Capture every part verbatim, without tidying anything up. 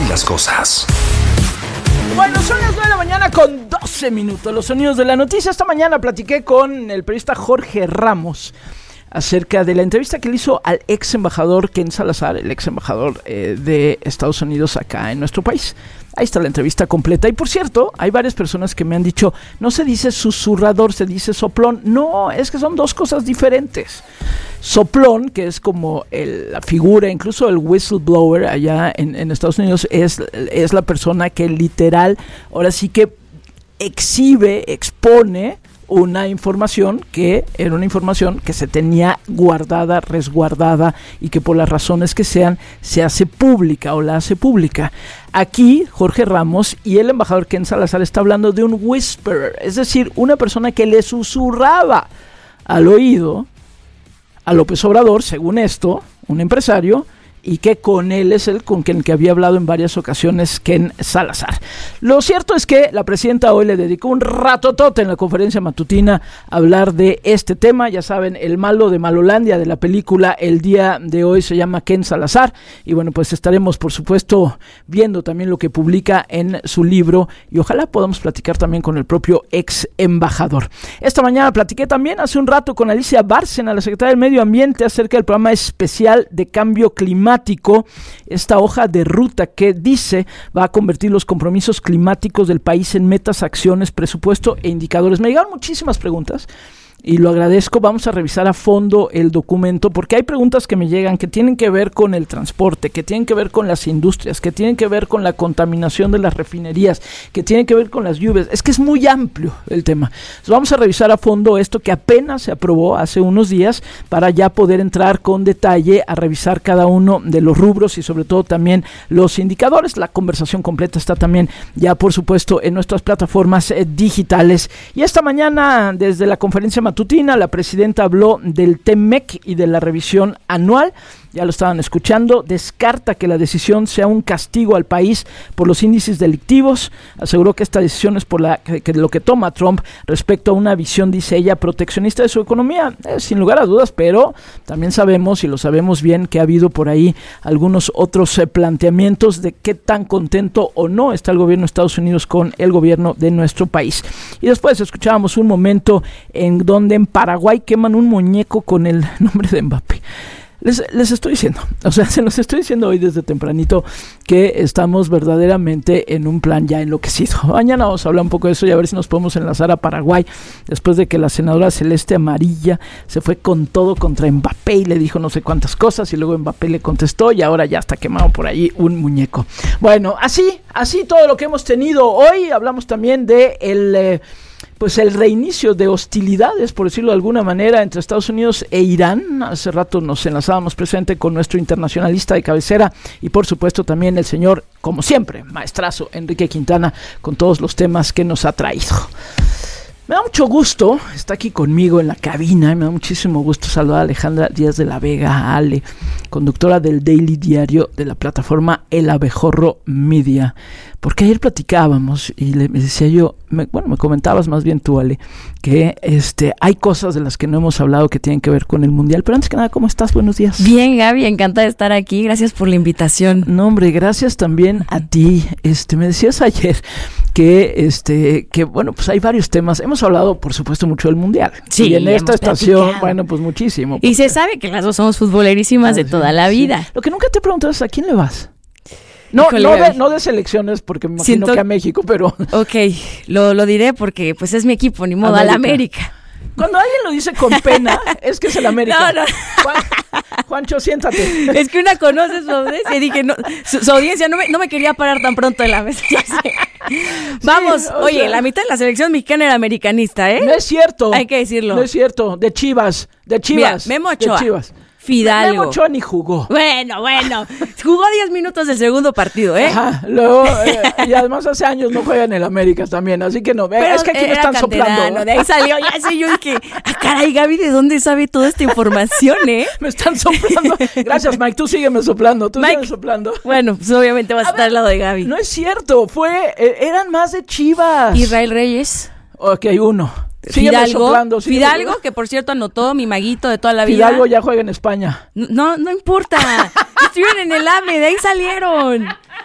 las cosas. Bueno, son las nueve de la mañana con doce minutos. Los sonidos de la noticia. Esta mañana platiqué con el periodista Jorge Ramos acerca de la entrevista que le hizo al ex embajador Ken Salazar, el ex embajador eh, de Estados Unidos acá en nuestro país. Ahí está la entrevista completa. Y por cierto, hay varias personas que me han dicho, no se dice susurrador, se dice soplón. No, es que son dos cosas diferentes. Soplón, que es como el, la figura, incluso el whistleblower allá en, en Estados Unidos, es, es la persona que literal, ahora sí que exhibe, expone una información que era una información que se tenía guardada, resguardada y que por las razones que sean se hace pública o la hace pública. Aquí Jorge Ramos y el embajador Ken Salazar está hablando de un whisperer, es decir, una persona que le susurraba al oído a López Obrador, según esto, un empresario, y que con él es el con quien que había hablado en varias ocasiones Ken Salazar. Lo cierto es que la presidenta hoy le dedicó un ratotote en la conferencia matutina a hablar de este tema. Ya saben, el malo de Malolandia de la película el día de hoy se llama Ken Salazar, y bueno, pues estaremos por supuesto viendo también lo que publica en su libro, y ojalá podamos platicar también con el propio ex embajador. Esta mañana platiqué también hace un rato con Alicia Bárcena, la secretaria del Medio Ambiente, acerca del programa especial de cambio climático, esta hoja de ruta que dice va a convertir los compromisos climáticos del país en metas, acciones, presupuesto e indicadores. Me llegaron muchísimas preguntas y lo agradezco. Vamos a revisar a fondo el documento porque hay preguntas que me llegan que tienen que ver con el transporte, que tienen que ver con las industrias, que tienen que ver con la contaminación de las refinerías, que tienen que ver con las lluvias. Es que es muy amplio el tema. Entonces vamos a revisar a fondo esto que apenas se aprobó hace unos días para ya poder entrar con detalle a revisar cada uno de los rubros y sobre todo también los indicadores. La conversación completa está también ya por supuesto en nuestras plataformas eh, digitales. Y esta mañana desde la conferencia matutina, la presidenta habló del T M E C y de la revisión anual. Ya lo estaban escuchando. Descarta que la decisión sea un castigo al país por los índices delictivos. Aseguró que esta decisión es por la que, que lo que toma Trump respecto a una visión, dice ella, proteccionista de su economía. Eh, sin lugar a dudas, pero también sabemos, y lo sabemos bien, que ha habido por ahí algunos otros eh, planteamientos de qué tan contento o no está el gobierno de Estados Unidos con el gobierno de nuestro país. Y después escuchábamos un momento en donde en Paraguay queman un muñeco con el nombre de Mbappé. Les, les estoy diciendo, o sea, se los estoy diciendo hoy desde tempranito que estamos verdaderamente en un plan ya enloquecido. Mañana vamos a hablar un poco de eso y a ver si nos podemos enlazar a Paraguay después de que la senadora Celeste Amarilla se fue con todo contra Mbappé y le dijo no sé cuántas cosas y luego Mbappé le contestó y ahora ya está quemado por ahí un muñeco. Bueno, así, así todo lo que hemos tenido hoy. Hablamos también de el... Eh, pues el reinicio de hostilidades, por decirlo de alguna manera, entre Estados Unidos e Irán. Hace rato nos enlazábamos presente con nuestro internacionalista de cabecera y por supuesto también el señor, como siempre, maestrazo Enrique Quintana, con todos los temas que nos ha traído. Me da mucho gusto, está aquí conmigo en la cabina, y me da muchísimo gusto saludar a Alejandra Díaz de la Vega, Ale, conductora del Daily Diario de la plataforma El Abejorro Media. Porque ayer platicábamos y le me decía yo, me, bueno, me comentabas más bien tú, Ale, que este hay cosas de las que no hemos hablado que tienen que ver con el Mundial. Pero antes que nada, ¿cómo estás? Buenos días. Bien, Gaby, encantada de estar aquí. Gracias por la invitación. No, hombre, gracias también a ti. Este, me decías ayer que, este, que bueno, pues hay varios temas. Hemos hablado, por supuesto, mucho del Mundial. Sí, y en esta estación, platicado. bueno, pues muchísimo. Y se sabe que las dos somos futbolerísimas ah, de toda la sí. vida. Lo que nunca te preguntas es ¿a quién le vas? No, Híjole, no, de, no de selecciones, porque me imagino Siento... que a México, pero... Ok, lo, lo diré porque pues es mi equipo, ni modo, a la América. Cuando alguien lo dice con pena, es que es el América. No, no. Juan, Juancho, siéntate. Es que una conoce su audiencia y dije, no, su, su audiencia no me, no me quería parar tan pronto en la mesa. Vamos, sí, oye, sea, la mitad de la selección mexicana era americanista, ¿eh? No es cierto. Hay que decirlo. No es cierto, de Chivas, de Chivas. Mira, Memo Ochoa. De Chivas. Fidalgo. Memo Ochoa ni jugó. Bueno, bueno. Jugó diez minutos del segundo partido, ¿eh? Ajá, luego, eh, y además hace años no juega en el América también, así que no. Pero es que aquí me están soplando. De ahí salió, ya sé yo dije, ah, caray, Gaby, ¿de dónde sabe toda esta información, eh? Me están soplando. Gracias, Mike, tú sígueme soplando, tú Mike, sígueme soplando. Bueno, pues obviamente vas a, a estar ver, al lado de Gaby. No es cierto, fue, eh, eran más de Chivas. Israel Reyes. Ok, uno. Fidalgo, soplando, Fidalgo, que por cierto anotó mi maguito de toda la vida. Fidalgo ya juega en España. No, no importa. Estuvieron en el A M E, de ahí salieron.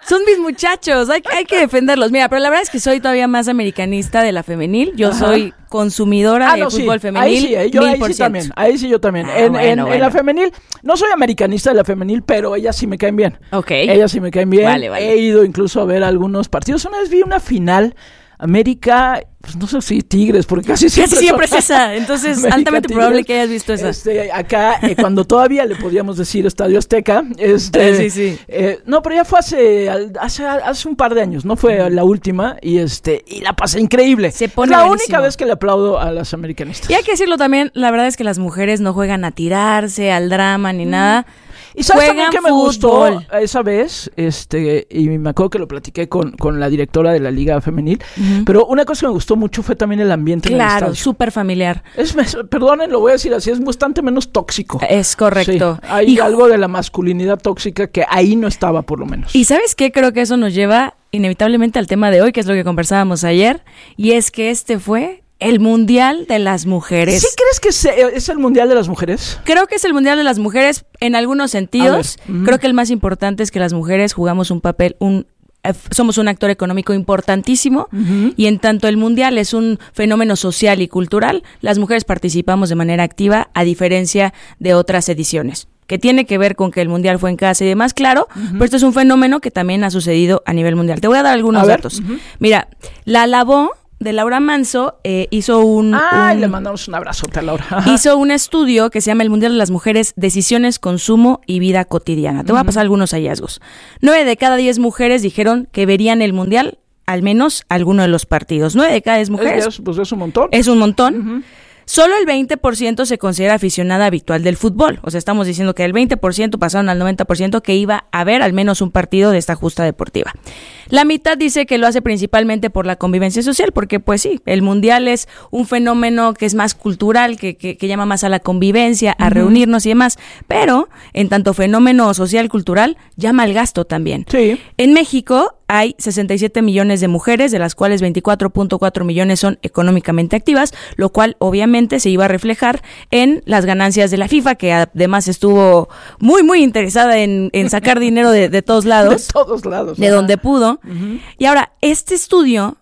Son mis muchachos, hay, hay que defenderlos. Mira, pero la verdad es que soy todavía más americanista de la femenil. Yo Ajá. soy consumidora ah, de no, fútbol sí. femenil. Ahí sí, ahí, yo, ahí sí también. Ahí sí yo también. Ah, en, bueno, en, bueno. en la femenil, no soy americanista de la femenil, pero ellas sí me caen bien. Ok. Ellas sí me caen bien. Vale, vale. He ido incluso a ver algunos partidos. Una vez vi una final América, pues no sé si Tigres, porque casi siempre, casi siempre es esa. Entonces, América, altamente Tigres, probable que hayas visto esa. Este, acá, eh, cuando todavía le podíamos decir Estadio Azteca. Este, sí, sí. Eh, no, pero ya fue hace, hace hace un par de años, no fue la última, y este y la pasé increíble. Se pone es la buenísimo. única vez que le aplaudo a las americanistas. Y hay que decirlo también, la verdad es que las mujeres no juegan a tirarse, al drama, ni mm. nada. ¿Y sabes también que me fútbol. gustó esa vez? Este, y me acuerdo que lo platiqué con, con la directora de la Liga Femenil, uh-huh. pero una cosa que me gustó mucho fue también el ambiente claro, en el estadio. Claro, súper familiar. Es, perdonen, lo voy a decir así, es bastante menos tóxico. Es correcto. Sí, hay y, algo de la masculinidad tóxica que ahí no estaba, por lo menos. ¿Y sabes qué? Creo que eso nos lleva inevitablemente al tema de hoy, que es lo que conversábamos ayer, y es que este fue el Mundial de las Mujeres. ¿Sí crees que es el Mundial de las Mujeres? Creo que es el Mundial de las Mujeres en algunos sentidos. Uh-huh. Creo que el más importante es que las mujeres jugamos un papel, un eh, somos un actor económico importantísimo uh-huh. y en tanto el Mundial es un fenómeno social y cultural, las mujeres participamos de manera activa a diferencia de otras ediciones, que tiene que ver con que el Mundial fue en casa y demás, claro, uh-huh. pero esto es un fenómeno que también ha sucedido a nivel mundial. Te voy a dar algunos a datos. Uh-huh. Mira, la Lavó de Laura Manso eh, hizo un... ¡Ay! Un, le mandamos un abrazote a Laura. Hizo un estudio que se llama El Mundial de las Mujeres, Decisiones, Consumo y Vida Cotidiana. Te uh-huh. voy a pasar algunos hallazgos. Nueve de cada diez mujeres dijeron que verían el Mundial al menos alguno de los partidos. Nueve de cada diez mujeres. Es, pues es un montón. Es un montón. Uh-huh. Solo el veinte por ciento se considera aficionada habitual del fútbol. O sea, estamos diciendo que el veinte por ciento pasaron al noventa por ciento que iba a ver al menos un partido de esta justa deportiva. La mitad dice que lo hace principalmente por la convivencia social, porque pues sí, el Mundial es un fenómeno que es más cultural, que, que, que llama más a la convivencia, a uh-huh. reunirnos y demás. Pero, en tanto fenómeno social, cultural, llama al gasto también. Sí. En México hay sesenta y siete millones de mujeres, de las cuales veinticuatro punto cuatro millones son económicamente activas, lo cual obviamente se iba a reflejar en las ganancias de la FIFA, que además estuvo muy, muy interesada en, en sacar dinero de, de todos lados. De todos lados. De ajá. donde pudo. Uh-huh. Y ahora, este estudio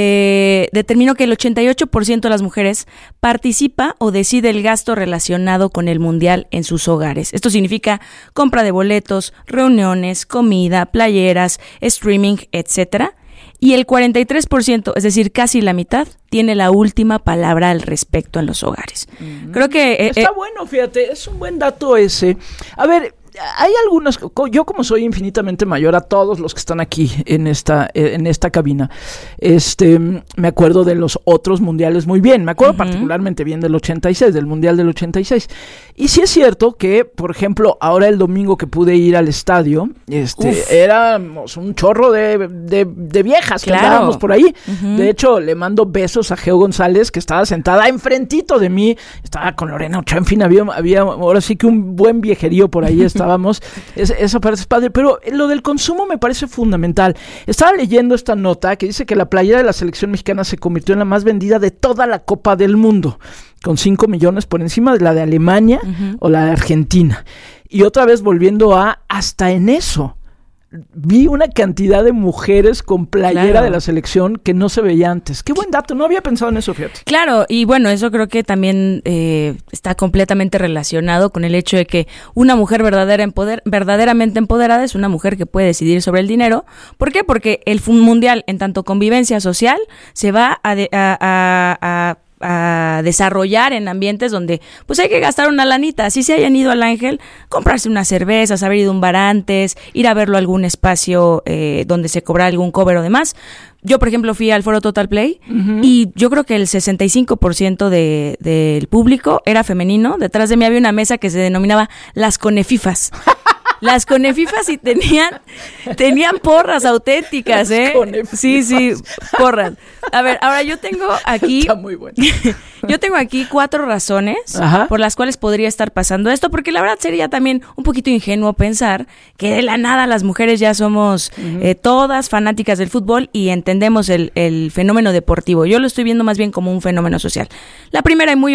eh, determinó que el ochenta y ocho por ciento de las mujeres participa o decide el gasto relacionado con el Mundial en sus hogares. Esto significa compra de boletos, reuniones, comida, playeras, streaming, etcétera. Y el cuarenta y tres por ciento, es decir, casi la mitad, tiene la última palabra al respecto en los hogares. Uh-huh. Creo que... Eh, Está eh, bueno, fíjate, es un buen dato ese. A ver, hay algunas, yo como soy infinitamente mayor a todos los que están aquí en esta en esta cabina, este me acuerdo de los otros mundiales muy bien, me acuerdo uh-huh. particularmente bien del ochenta y seis, del mundial del ochenta y seis. Y sí es cierto que, por ejemplo, ahora el domingo que pude ir al estadio, este Uf. éramos un chorro de, de, de viejas claro. que andábamos por ahí. Uh-huh. De hecho, le mando besos a Geo González, que estaba sentada enfrentito de mí, estaba con Lorena Ochoa, en fin, había, había ahora sí que un buen viejerío por ahí estábamos. Es, esa parte es padre, pero lo del consumo me parece fundamental. Estaba leyendo esta nota que dice que la playera de la selección mexicana se convirtió en la más vendida de toda la Copa del Mundo, con cinco millones por encima de la de Alemania uh-huh. o la de Argentina. Y otra vez volviendo a, hasta en eso, vi una cantidad de mujeres con playera claro. de la selección que no se veía antes. Qué buen dato, no había pensado en eso, fíjate. Claro, y bueno, eso creo que también eh, está completamente relacionado con el hecho de que una mujer verdadera empoder, verdaderamente empoderada es una mujer que puede decidir sobre el dinero. ¿Por qué? Porque el mundial, en tanto convivencia social, se va a... De, a, a, a a desarrollar en ambientes donde pues hay que gastar una lanita, así se hayan ido al Ángel, comprarse unas cervezas, haber ido a un bar antes, ir a verlo a algún espacio eh, donde se cobra algún cover o demás. Yo, por ejemplo, fui al Foro Total Play uh-huh. y yo creo que el sesenta y cinco por ciento de, del público era femenino. Detrás de mí había una mesa que se denominaba Las Conefifas. Las conefifas y tenían tenían porras auténticas, ¿eh? Las conefifas. Sí, sí, porras. A ver, ahora yo tengo aquí... Está muy bueno. Yo tengo aquí cuatro razones Ajá. por las cuales podría estar pasando esto, porque la verdad sería también un poquito ingenuo pensar que de la nada las mujeres ya somos uh-huh. eh, todas fanáticas del fútbol y entendemos el, el fenómeno deportivo. Yo lo estoy viendo más bien como un fenómeno social. La primera y muy obvia,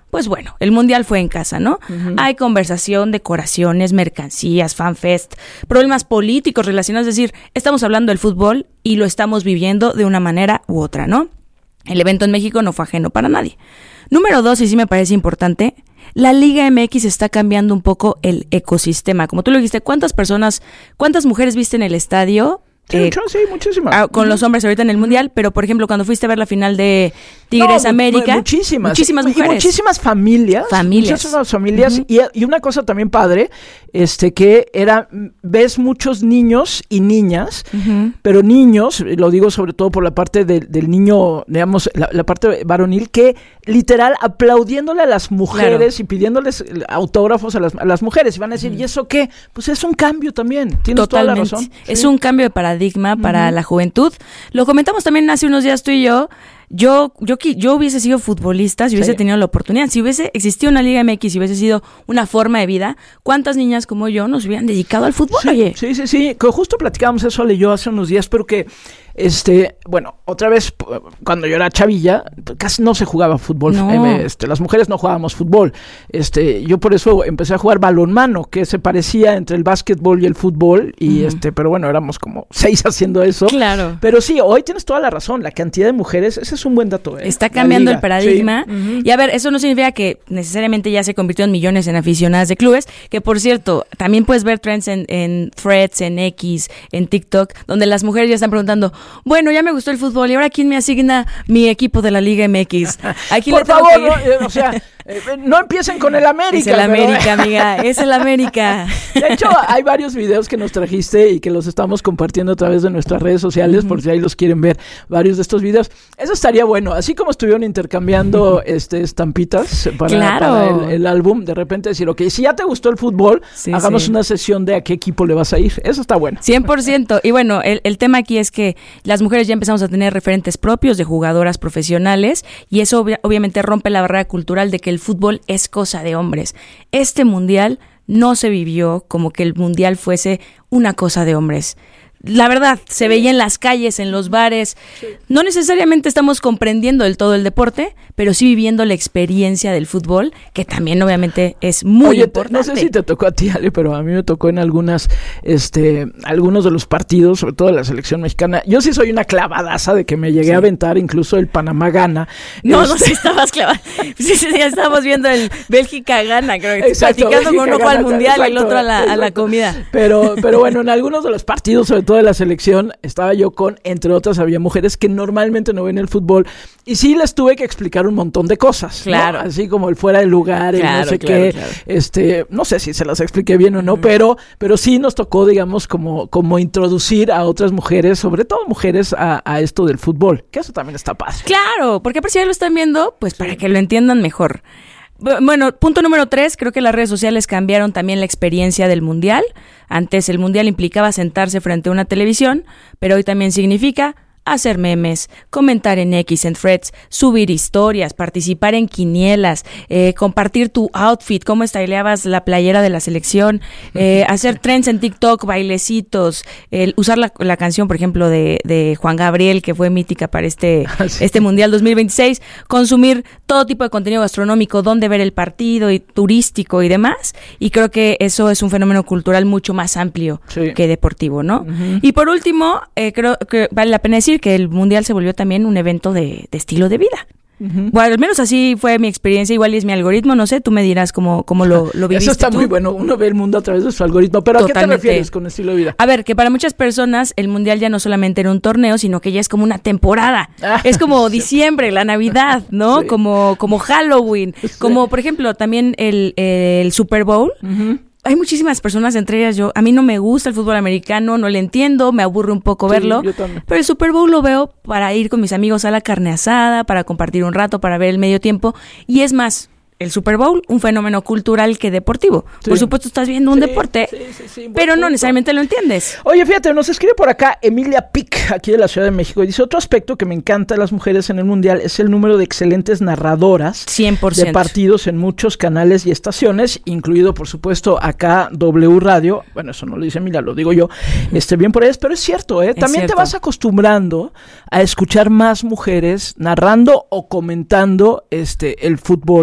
Pues bueno, el Mundial fue en casa, ¿no? Uh-huh. Hay conversación, decoraciones, mercancías, fanfest, problemas políticos relacionados, es decir, estamos hablando del fútbol y lo estamos viviendo de una manera u otra, ¿no? El evento en México no fue ajeno para nadie. Número dos, y sí me parece importante, la Liga M X está cambiando un poco el ecosistema. Como tú lo dijiste, ¿cuántas personas, cuántas mujeres viste en el estadio? Sí, eh, sí, muchísimas. A, con uh-huh. los hombres ahorita en el Mundial, pero por ejemplo, cuando fuiste a ver la final de Tigres no, América, muchísimas, muchísimas y, mujeres. Y muchísimas familias. Familias. Muchísimas familias. Uh-huh. y, y una cosa también padre, este que era, ves muchos niños y niñas, uh-huh. pero niños, lo digo sobre todo por la parte de, del niño, digamos, la, la parte varonil, que literal aplaudiéndole a las mujeres claro. y pidiéndoles autógrafos a las, a las mujeres. Y van a decir, uh-huh. ¿y eso qué? Pues es un cambio también. Tienes Totalmente. toda la razón. Es ¿sí? un cambio de paradigma para uh-huh. la juventud. Lo comentamos también hace unos días tú y yo. Yo, yo, yo hubiese sido futbolista si hubiese sí. tenido la oportunidad. Si hubiese existido una Liga M X, si hubiese sido una forma de vida, ¿cuántas niñas como yo nos hubieran dedicado al fútbol? Sí, oye? sí, sí, sí. Que justo platicábamos eso, Ale y yo, hace unos días, pero que, este, bueno, otra vez, cuando yo era chavilla, casi no se jugaba fútbol. No. Este, las mujeres no jugábamos fútbol. Este, yo por eso empecé a jugar balonmano, que se parecía entre el básquetbol y el fútbol, y uh-huh. este, pero bueno, éramos como seis haciendo eso. Claro. Pero sí, hoy tienes toda la razón, la cantidad de mujeres, ese es un buen dato, ¿eh? Está cambiando el paradigma. Sí. Uh-huh. Y a ver, eso no significa que necesariamente ya se convirtió en millones en aficionadas de clubes, que por cierto, también puedes ver trends en, en Threads, en X, en TikTok, donde las mujeres ya están preguntando, bueno, ya me gustó el fútbol, ¿y ahora quién me asigna mi equipo de la Liga M X? Aquí por favor, no, eh, o sea, eh, no empiecen con el América. Es el América, pero, amiga, es el América. De hecho, hay varios videos que nos trajiste y que los estamos compartiendo a través de nuestras redes sociales, uh-huh. por si ahí los quieren ver, varios de estos videos. Eso estaría bueno, así como estuvieron intercambiando este, estampitas para, claro. para el, el álbum, de repente decir, ok, si ya te gustó el fútbol, sí, hagamos sí. una sesión de a qué equipo le vas a ir. Eso está bueno. cien por ciento. Y bueno, el, el tema aquí es que las mujeres ya empezamos a tener referentes propios de jugadoras profesionales y eso ob- obviamente rompe la barrera cultural de que el fútbol es cosa de hombres. Este mundial no se vivió como que el mundial fuese una cosa de hombres. La verdad, se veía en las calles, en los bares. Sí. No necesariamente estamos comprendiendo del todo el deporte, pero sí viviendo la experiencia del fútbol, que también obviamente es muy Oye, importante. No sé si te tocó a ti, Ale, pero a mí me tocó en algunas, este, algunos de los partidos, sobre todo de la selección mexicana. Yo sí soy una clavadaza de que me llegué sí. a aventar, incluso el Panamá-Ghana. No, este... no, sí estabas clavada. Sí, sí, ya estábamos viendo el Bélgica-Ghana, creo que exacto, platicando con uno al mundial exacto, y el otro a la, a la comida. Pero, pero bueno, en algunos de los partidos, sobre todo de la selección, estaba yo con, entre otras, había mujeres que normalmente no ven el fútbol y sí les tuve que explicar un montón de cosas, claro, ¿no? Así como el fuera de lugar, el claro, no sé claro, qué, claro. este, no sé si se las expliqué bien o no, uh-huh. pero, pero sí nos tocó, digamos, como, como introducir a otras mujeres, sobre todo mujeres, a, a esto del fútbol, que eso también está padre. Claro, porque por si ya lo están viendo, pues sí. para que lo entiendan mejor. Bueno, punto número tres, creo que las redes sociales cambiaron también la experiencia del mundial. Antes el mundial implicaba sentarse frente a una televisión, pero hoy también significa hacer memes, comentar en X, en Threads, subir historias, participar en quinielas, eh, compartir tu outfit, cómo estileabas la playera de la selección, eh, hacer trends en TikTok, bailecitos, el usar la, la canción, por ejemplo, de, de Juan Gabriel, que fue mítica para este, sí. este Mundial dos mil veintiséis, consumir todo tipo de contenido gastronómico, dónde ver el partido, y turístico y demás, y creo que eso es un fenómeno cultural mucho más amplio sí. que deportivo, ¿no? Uh-huh. Y por último, eh, creo que vale la pena decir que el mundial se volvió también un evento de, de estilo de vida. Uh-huh. Bueno, al menos así fue mi experiencia, igual es mi algoritmo, no sé, tú me dirás cómo, cómo lo, lo viviste. Eso está tú. Muy bueno, uno ve el mundo a través de su algoritmo, pero Totalmente. ¿A qué te refieres con estilo de vida? A ver, que para muchas personas el mundial ya no solamente era un torneo, sino que ya es como una temporada, ah, es como sí. diciembre, la Navidad, ¿no? Sí. Como, como Halloween, sí. como por ejemplo también el, el Super Bowl. Uh-huh. Hay muchísimas personas, entre ellas yo, a mí no me gusta el fútbol americano, no le entiendo, me aburre un poco sí, verlo, pero el Super Bowl lo veo para ir con mis amigos a la carne asada, para compartir un rato, para ver el medio tiempo, y es más, el Super Bowl, un fenómeno cultural que deportivo. Sí. Por supuesto estás viendo un sí, deporte, sí, sí, sí, pero no punto. necesariamente lo entiendes. Oye, fíjate, nos escribe por acá Emilia Pic, aquí de la Ciudad de México, y dice, otro aspecto que me encanta de las mujeres en el Mundial es el número de excelentes narradoras cien por ciento de partidos en muchos canales y estaciones, incluido, por supuesto, acá W Radio. Bueno, eso no lo dice Emilia, lo digo yo, este, bien por ellas, pero es cierto, ¿eh? Es También cierto. Te vas acostumbrando a escuchar más mujeres narrando o comentando este el fútbol en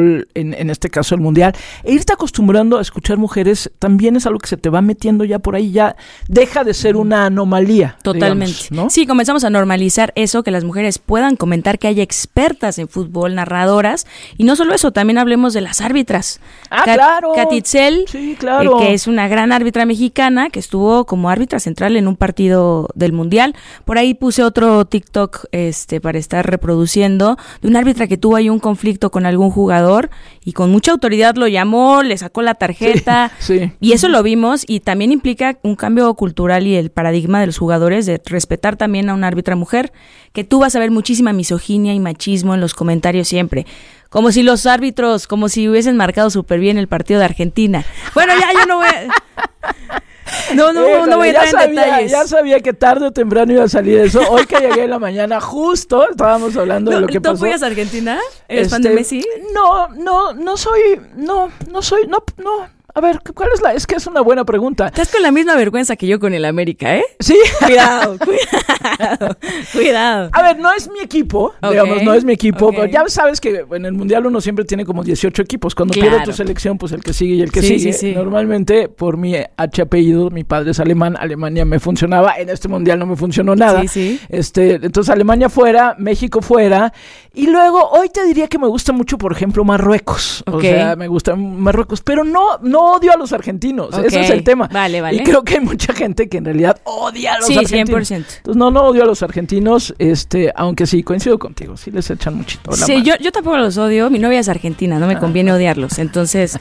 en, en este caso el Mundial, e irte acostumbrando a escuchar mujeres también es algo que se te va metiendo ya por ahí, ya deja de ser una anomalía. Totalmente. Digamos, ¿no? Sí, comenzamos a normalizar eso, que las mujeres puedan comentar, que haya expertas en fútbol, narradoras, y no solo eso, también hablemos de las árbitras. Ah, Kat, claro. Kat Itzel, sí, claro. eh, que es una gran árbitra mexicana, que estuvo como árbitra central en un partido del Mundial. Por ahí puse otro TikTok este, para estar reproduciendo, de una árbitra que tuvo ahí un conflicto con algún jugador, y con mucha autoridad lo llamó, le sacó la tarjeta, sí, sí. Y eso lo vimos, y también implica un cambio cultural y el paradigma de los jugadores de respetar también a una árbitra mujer, que tú vas a ver muchísima misoginia y machismo en los comentarios siempre. Como si los árbitros, como si hubiesen marcado súper bien el partido de Argentina. Bueno, ya yo no voy a... No, no, Híjole, no voy a entrar sabía, en detalles. Ya sabía que tarde o temprano iba a salir eso. Hoy que llegué en la mañana, justo estábamos hablando no, de lo que ¿tú pasó. ¿Tú fuiste a Argentina? ¿Eres este, fan de Messi? No, no, no soy, no, no soy, no, no. A ver, ¿cuál es la? Es que es una buena pregunta. Estás con la misma vergüenza que yo con el América, ¿eh? Sí. Cuidado, cuidado, cuidado. A ver, no es mi equipo, okay, digamos, no es mi equipo, okay. pero ya sabes que en el Mundial uno siempre tiene como dieciocho equipos. Cuando claro. pierde tu selección, pues el que sigue y el que sí, sigue. Sí, sí. Normalmente, por mi H apellido, mi padre es alemán, Alemania me funcionaba, en este Mundial no me funcionó nada. Sí, sí. Este, entonces Alemania fuera, México fuera, y luego hoy te diría que me gusta mucho, por ejemplo, Marruecos. Okay. O sea, me gusta Marruecos, pero no, no odio a los argentinos. Okay. Ese es el tema. Vale, vale. Y creo que hay mucha gente que en realidad odia a los sí, argentinos. cien por ciento. Entonces, no, no odio a los argentinos, este, aunque sí, coincido contigo, sí les echan muchito la Sí, mano. yo, yo tampoco los odio, mi novia es argentina, no me conviene ah. odiarlos, entonces,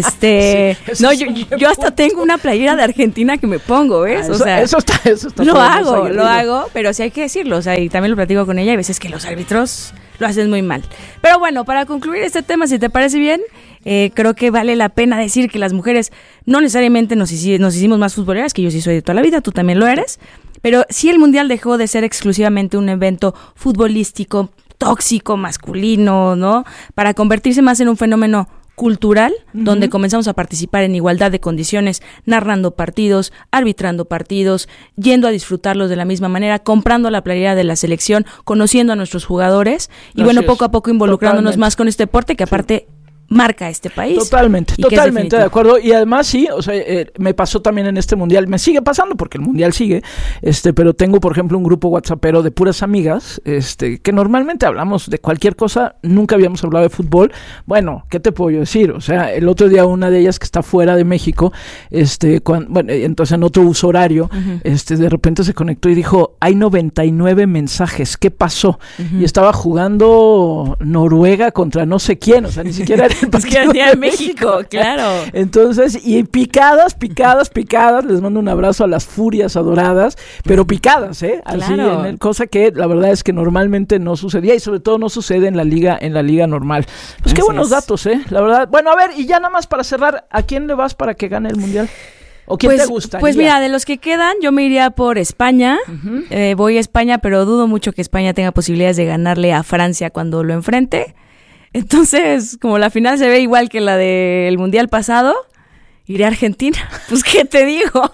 este, sí, no, yo, yo hasta tengo una playera de Argentina que me pongo, ¿ves? Ah, o eso, sea, eso está, eso está. Lo hago, lo hago, pero sí hay que decirlo, o sea, y también lo platico con ella, hay veces que los árbitros lo hacen muy mal. Pero bueno, para concluir este tema, si te parece bien, eh, creo que vale la pena decir que las mujeres no necesariamente nos, hici- nos hicimos más futboleras, que yo sí soy de toda la vida, tú también lo eres, pero sí el Mundial dejó de ser exclusivamente un evento futbolístico, tóxico, masculino, ¿no? Para convertirse más en un fenómeno cultural, uh-huh. donde comenzamos a participar en igualdad de condiciones, narrando partidos, arbitrando partidos, yendo a disfrutarlos de la misma manera, comprando la playera de la selección, conociendo a nuestros jugadores y Así bueno, poco a poco involucrándonos Totalmente. más con este deporte que aparte sí. marca este país. Totalmente, totalmente de acuerdo. Y además sí, o sea, eh, me pasó también en este Mundial, me sigue pasando porque el Mundial sigue, este, pero tengo por ejemplo un grupo WhatsAppero de puras amigas, este, que normalmente hablamos de cualquier cosa, nunca habíamos hablado de fútbol. Bueno, ¿qué te puedo decir? O sea, el otro día una de ellas que está fuera de México, este, cuando, bueno, entonces en otro uso horario, uh-huh. este, de repente se conectó y dijo, hay noventa y nueve mensajes, ¿qué pasó? Uh-huh. Y estaba jugando Noruega contra no sé quién, o sea, ni siquiera era el partido de México, claro. Entonces, y picadas, picadas, picadas, les mando un abrazo a las furias adoradas, pero picadas, ¿eh? Así, claro. en el, cosa que la verdad es que normalmente no sucedía y sobre todo no sucede en la liga, en la liga normal. Pues qué Así buenos es. datos, ¿eh? La verdad. Bueno, a ver, y ya nada más para cerrar, ¿a quién le vas para que gane el Mundial? ¿O quién pues, te gusta? Pues mira, de los que quedan, yo me iría por España. Uh-huh. Eh, voy a España, pero dudo mucho que España tenga posibilidades de ganarle a Francia cuando lo enfrente. Entonces, como la final se ve igual que la del Mundial pasado, iré a Argentina. Pues, ¿qué te digo?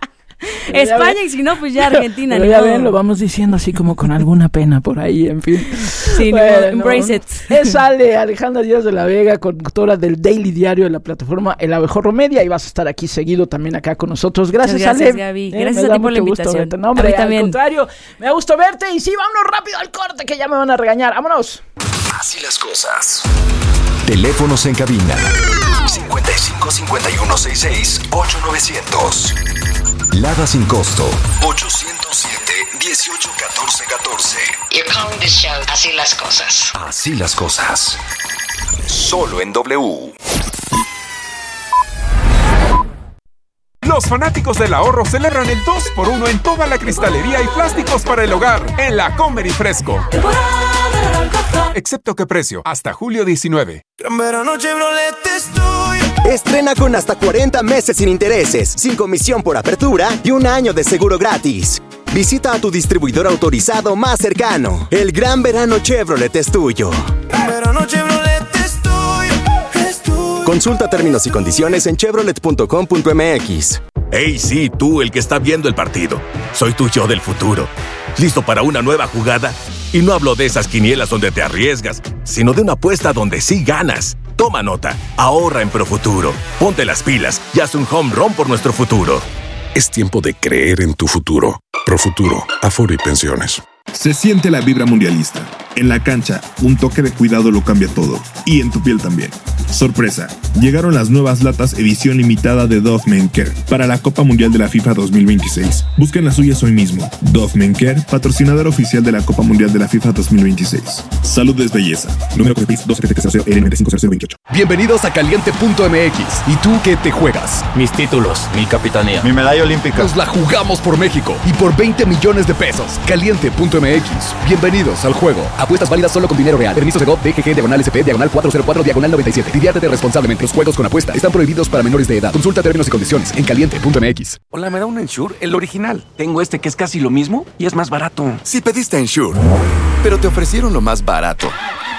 España ven, y si no, pues ya Argentina. Pero ya ven, lo vamos diciendo así como con alguna pena por ahí, en fin. Sí, bueno, no, embrace it. Es Ale, Alejandra Díaz de la Vega, conductora del Daily Diario de la plataforma El Abejorro Media, y vas a estar aquí seguido también acá con nosotros. Gracias, gracias Ale. Gaby. Eh, gracias a ti por la invitación. No, hombre, a mí también. Al contrario, me da gusto verte y sí, vámonos rápido al corte que ya me van a regañar. ¡Vámonos! Así las cosas. Teléfonos en cabina cincuenta y cinco, cincuenta y uno, sesenta y seis, ocho novecientos. Lada sin costo ochocientos siete, dieciocho, catorce, catorce. You're calling this show Así las cosas. Así las cosas. Solo en W. Los fanáticos del ahorro celebran el dos por uno en toda la cristalería y plásticos para el hogar en la Comer y Fresco. Excepto que precio, hasta julio diecinueve. Gran verano Chevrolet estoy. Estrena con hasta cuarenta meses sin intereses, sin comisión por apertura y un año de seguro gratis. Visita a tu distribuidor autorizado más cercano. El Gran Verano Chevrolet es tuyo. Gran verano Chevrolet estoy, estoy. Consulta términos y condiciones en chevrolet punto com punto m x. Hey, sí, tú, el que está viendo el partido. Soy tu yo del futuro. ¿Listo para una nueva jugada? Y no hablo de esas quinielas donde te arriesgas, sino de una apuesta donde sí ganas. Toma nota, ahorra en Profuturo. Ponte las pilas y haz un home run por nuestro futuro. Es tiempo de creer en tu futuro. Profuturo, Afore y Pensiones. Se siente la vibra mundialista. En la cancha, un toque de cuidado lo cambia todo. Y en tu piel también. Sorpresa, llegaron las nuevas latas edición limitada de Dove Men Care para la Copa Mundial de la FIFA dos mil veintiséis. Busquen las suyas hoy mismo. Dove Men Care, patrocinador oficial de la Copa Mundial de la FIFA dos mil veintiséis. Salud es belleza. Número C P I S dos siete cero cero L nueve cinco cero cero veintiocho. Bienvenidos a Caliente punto M X. ¿Y tú qué te juegas? Mis títulos, mi capitanía, mi medalla olímpica. Nos la jugamos por México y por veinte millones de pesos. Caliente punto M X. Bienvenidos al juego. Apuestas válidas solo con dinero real. Permisos de G O V, D G G, diagonal S P, diagonal cuatro cero cuatro, diagonal noventa y siete. Diviértete responsablemente. Los juegos con apuesta están prohibidos para menores de edad. Consulta términos y condiciones en Caliente punto M X. Hola, ¿me da un Ensure? El original. Tengo este que es casi lo mismo y es más barato. Si pediste Ensure, pero te ofrecieron lo más barato.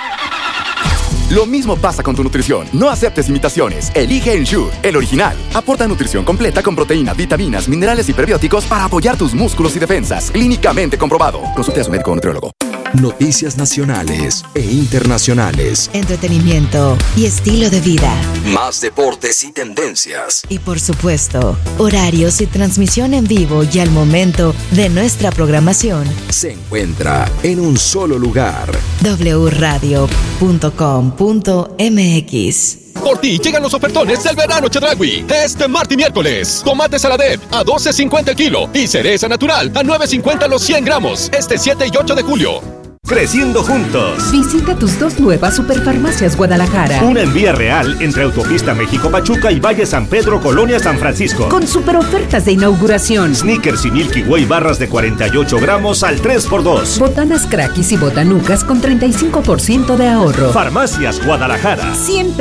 Lo mismo pasa con tu nutrición. No aceptes imitaciones. Elige Ensure, el original. Aporta nutrición completa con proteína, vitaminas, minerales y prebióticos para apoyar tus músculos y defensas. Clínicamente comprobado. Consulte a su médico o nutriólogo. Noticias nacionales e internacionales. Entretenimiento y estilo de vida. Más deportes y tendencias. Y por supuesto, horarios y transmisión en vivo y al momento de nuestra programación. Se encuentra en un solo lugar. doble u radio punto com punto m x. Por ti llegan los ofertones del verano Chedraui. Este martes y miércoles. Tomate Saladep a doce cincuenta el kilo y cereza natural a nueve cincuenta los cien gramos. Este siete y ocho de julio. Creciendo juntos. Visita tus dos nuevas Superfarmacias Guadalajara. Una en Vía Real entre Autopista México-Pachuca y Valle San Pedro, Colonia San Francisco. Con super ofertas de inauguración. Snickers y Milky Way barras de cuarenta y ocho gramos al tres por dos. Botanas Crackis y Botanucas con treinta y cinco por ciento de ahorro. Farmacias Guadalajara. Siempre